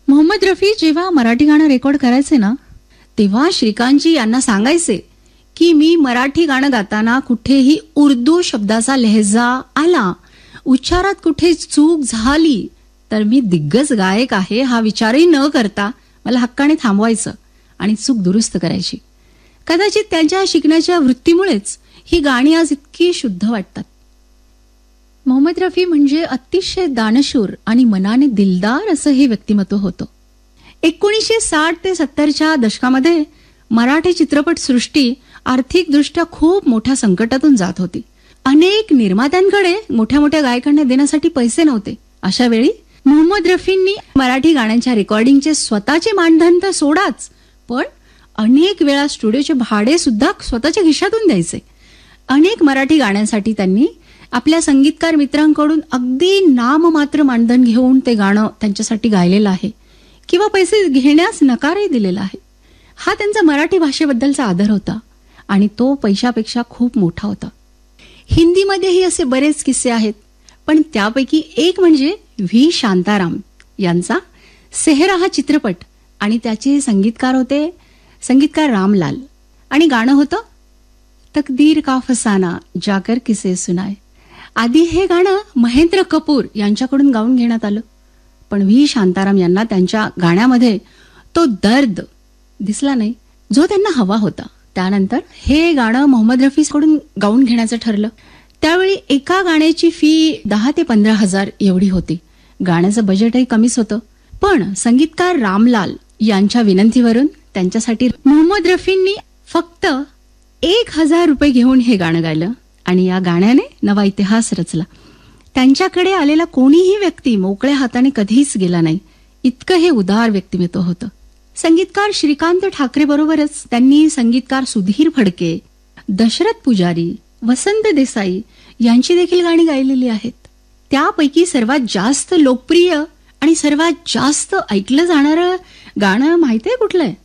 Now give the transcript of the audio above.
मोहम्मद रफी जेव्हा मराठी गाणं रेकॉर्ड करायचे ना, तेव्हा श्रीकांतजी यांना सांगायचे की मी मराठी गाणं गाताना कुठेही उर्दू शब्दाचा लहजा आला, उच्चारात कुठे चूक झाली तर मी दिग्गज गायक आहे हा विचारही न करता मला हक्काने थांबवायचं आणि चूक दुरुस्त करायची. कदाचित त्यांच्या शिकण्याच्या वृत्तीमुळेच ही गाणी आज इतकी शुद्ध वाटतात. मोहम्मद रफी म्हणजे अतिशय दानशूर आणि मनाने दिलदार असं हे व्यक्तिमत्व होतं. 1960 ते 70च्या दशकामध्ये मराठी चित्रपटसृष्टी आर्थिकदृष्ट्या खूप मोठ्या संकटातून जात होती. अनेक निर्मात्यांकडे मोठ्या मोठ्या गायकांना देण्यासाठी पैसे नव्हते. अशा वेळी मोहम्मद रफींनी मराठी गाण्यांच्या रेकॉर्डिंगचे स्वतःचे मानधन तर सोडाच, पण अनेक वेळा स्टुडिओचे भाडे सुद्धा स्वतःच्या खिशातून द्यायचे. अनेक मराठी गाण्यांसाठी त्यांनी आपल्या संगीतकार मित्रांकडून अगदी नाममात्र मानधन घेऊन ते गाणं त्यांच्यासाठी गायलेलं आहे किंवा पैसे घेण्यास नकारही दिलेला आहे. हा त्यांचा मराठी भाषेबद्दलचा आदर होता आणि तो पैशापेक्षा खूप मोठा होता. हिंदीमध्येही असे बरेच किस्से आहेत, पण त्यापैकी एक म्हणजे व्ही शांताराम यांचा सेहरा हा चित्रपट आणि त्याचे संगीतकार रामलाल आणि गाणं होतं तकदीर का फसाना जाकर किसे सुनाय. आधी हे गाणं महेंद्र कपूर यांच्याकडून गाऊन घेण्यात आलं, पण व्ही शांताराम यांना त्यांच्या गाण्यामध्ये तो दर्द दिसला नाही जो त्यांना हवा होता. त्यानंतर हे गाणं मोहम्मद रफीकडून गाऊन घेण्याचं ठरलं. त्यावेळी एका गाण्याची फी 10 ते 15 हजार एवढी होती. गाण्याचं बजेटही कमीच होतं, पण संगीतकार रामलाल यांच्या विनंतीवरून त्यांच्यासाठी मोहम्मद रफींनी फक्त 1000 रुपये घेऊन हे गाणं गायलं आणि या गाण्याने नवा इतिहास रचला. त्यांच्याकडे आलेला कोणीही व्यक्ती मोकळ्या हाताने कधीच गेला नाही, इतकं हे उदार व्यक्तिमत्व होतं. संगीतकार श्रीकांत ठाकरे बरोबरच त्यांनी संगीतकार सुधीर फडके, दशरथ पुजारी, वसंत देसाई यांची देखील गाणी गायलेली आहेत. त्यापैकी सर्वात जास्त लोकप्रिय आणि सर्वात जास्त ऐकलं जाणारं गाणं माहितीये कुठलंय?